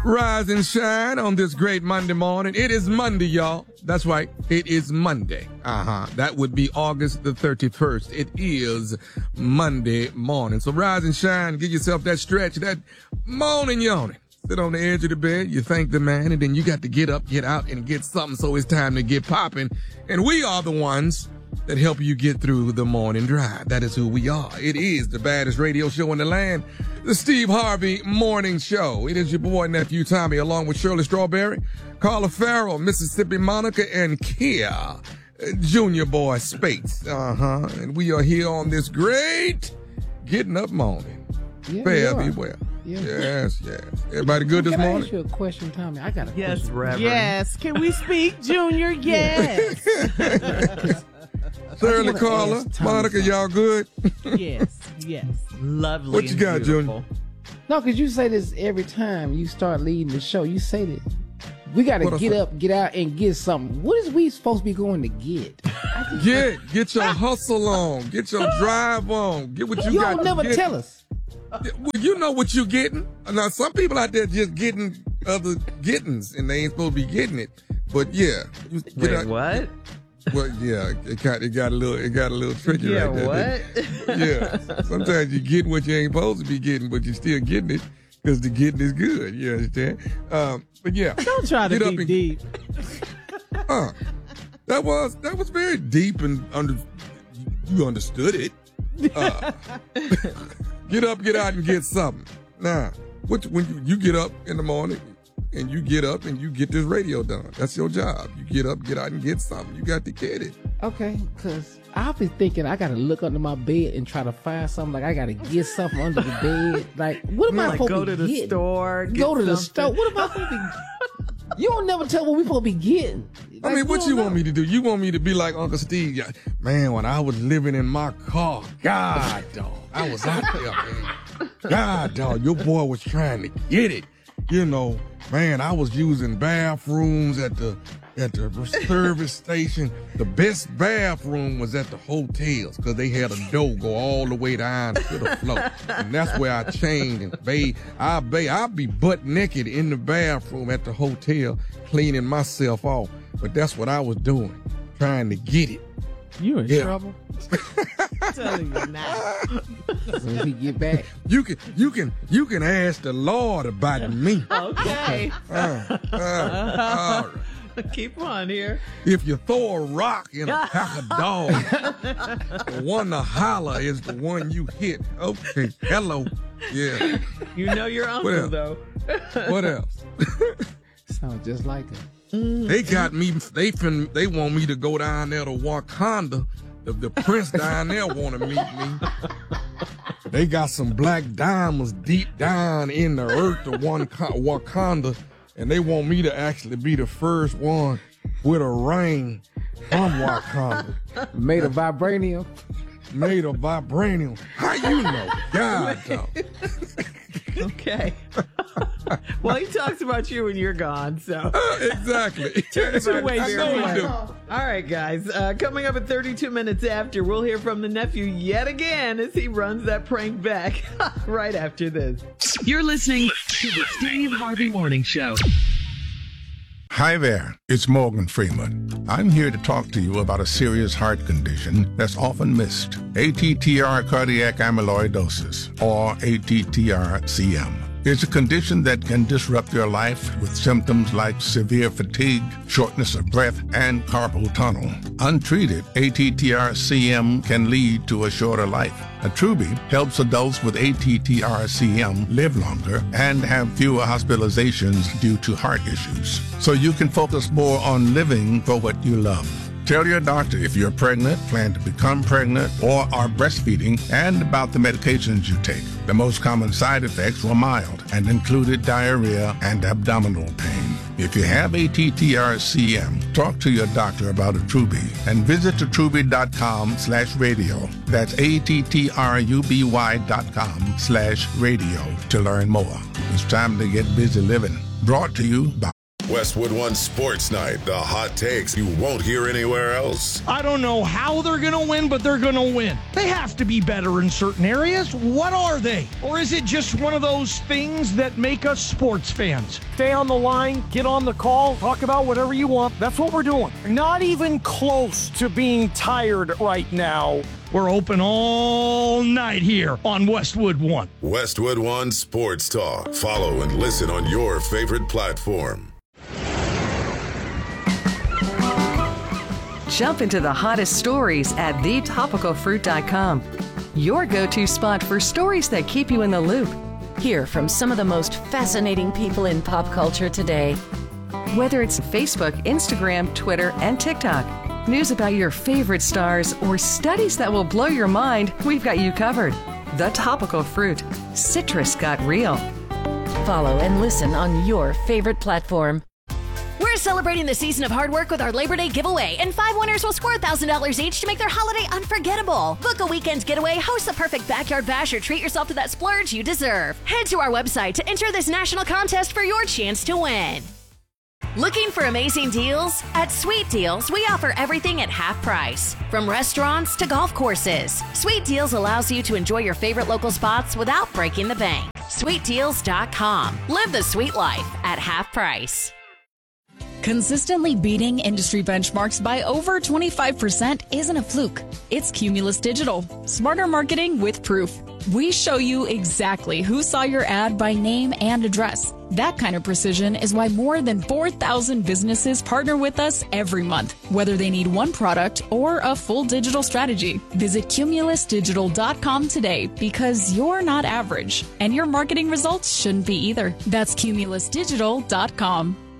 Rise and shine on this great Monday morning. It is Monday, y'all. That's right. It is Monday. That would be August the 31st. It is Monday morning. So rise and shine. Give yourself that stretch, that morning yawning. Sit on the edge of the bed. You thank the man, and then you got to get up, get out, and get something. So it's time to get popping. And we are the ones that help you get through the morning drive. That is who we are. It is the baddest radio show in the land, the Steve Harvey Morning Show. It is your boy, nephew Tommy, along with Shirley Strawberry, Carla Farrell, Mississippi Monica, and Kia, Junior Boy Spates. And we are here on this great getting up morning. Yeah, Fare thee well. Yeah. Yes. Everybody good this morning? Can I ask you a question, Tommy? I got a yes, question. Reverend. Yes. Can we speak, Junior? Yes. Shirley, Carla, Monica, y'all good? Yes. Lovely. What you got, beautiful. Junior? No, because you say this every time you start leading the show. You say that we got to get up, get out, and get something. What is we supposed to be going to get? Get your hustle on. Get your drive on. Get what you got. You don't never tell us. Well, you know what you're getting. Now, some people out there just getting other gettings, and they ain't supposed to be getting it. But yeah, Wait, what? Well, yeah, it got a little tricky yeah, right there. What? Yeah, sometimes you get what you ain't supposed to be getting, but you still getting it because the getting is good. You understand? But yeah, don't try to be deep. That was very deep and you understood it. Get up, get out, and get something. Now, when you get up in the morning and you get up and you get this radio done, that's your job. You get up, get out, and get something. You got to get it. Okay, because I'll be thinking I got to look under my bed and try to find something. Like I got to get something under the bed. Like, what am I supposed to be getting? Go to the store. Go to the store. What am I supposed to be You don't never tell what we supposed to be getting. Like, I mean, what you want me to do? You want me to be like Uncle Steve? Man, when I was living in my car, God, dog, I was out there, man. God, dog, your boy was trying to get it. You know, man, I was using bathrooms at the service station. The best bathroom was at the hotels because they had a door go all the way down to the floor. And that's where I changed and bathed. I'll be butt naked in the bathroom at the hotel cleaning myself off. But that's what I was doing, trying to get it. You in trouble? I'm telling you now. When we get back, you can ask the Lord about me. Okay. All right. Keep on here. If you throw a rock in a pack of dogs, the one to holler is the one you hit. Okay, hello. Yeah. You know your uncle, though. What else? Sounds just like it. They got me. They want me to go down there to Wakanda. The prince down there want to meet me. They got some black diamonds deep down in the earth of Wakanda, and they want me to actually be the first one with a ring from Wakanda. Made of vibranium. Made of vibranium. How you know? God, dog. Okay. Well, he talks about you when you're gone, so. Exactly. All right, guys. Coming up at 32 minutes after, we'll hear from the nephew yet again as he runs that prank back right after this. You're listening to the Steve Harvey Morning Show. Hi there, it's Morgan Freeman. I'm here to talk to you about a serious heart condition that's often missed. ATTR cardiac amyloidosis, or ATTR-CM. It's a condition that can disrupt your life with symptoms like severe fatigue, shortness of breath, and carpal tunnel. Untreated, ATTR-CM can lead to a shorter life. Attruby helps adults with ATTR-CM live longer and have fewer hospitalizations due to heart issues. So you can focus more on living for what you love. Tell your doctor if you're pregnant, plan to become pregnant, or are breastfeeding, and about the medications you take. The most common side effects were mild and included diarrhea and abdominal pain. If you have ATTR-CM, talk to your doctor about Attruby and visit attruby.com/radio. That's ATTRUBY.com/radio to learn more. It's time to get busy living. Brought to you by Westwood One Sports Night, the hot takes you won't hear anywhere else. I don't know how they're going to win, but they're going to win. They have to be better in certain areas. What are they? Or is it just one of those things that make us sports fans? Stay on the line, get on the call, talk about whatever you want. That's what we're doing. Not even close to being tired right now. We're open all night here on Westwood One. Westwood One Sports Talk. Follow and listen on your favorite platform. Jump into the hottest stories at thetopicalfruit.com. Your go-to spot for stories that keep you in the loop. Hear from some of the most fascinating people in pop culture today. Whether it's Facebook, Instagram, Twitter, and TikTok, news about your favorite stars, or studies that will blow your mind, we've got you covered. The Topical Fruit. Citrus got real. Follow and listen on your favorite platform. We're celebrating the season of hard work with our Labor Day giveaway, and 5 winners will score $1,000 each to make their holiday unforgettable. Book a weekend getaway, host the perfect backyard bash, or treat yourself to that splurge you deserve. Head to our website to enter this national contest for your chance to win. Looking for amazing deals? At Sweet Deals, we offer everything at half price. From restaurants to golf courses, Sweet Deals allows you to enjoy your favorite local spots without breaking the bank. SweetDeals.com. Live the sweet life at half price. Consistently beating industry benchmarks by over 25% isn't a fluke. It's Cumulus Digital. Smarter marketing with proof. We show you exactly who saw your ad by name and address. That kind of precision is why more than 4,000 businesses partner with us every month, whether they need one product or a full digital strategy. Visit cumulusdigital.com today, because you're not average, and your marketing results shouldn't be either. That's cumulusdigital.com.